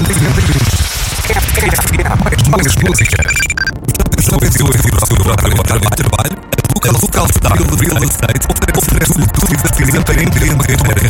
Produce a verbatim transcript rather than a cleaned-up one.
Mais músicas. Já pensou em vir ao seu próprio trabalho? A Vocal Vocal Style Real Estate oferece tudo e para empreender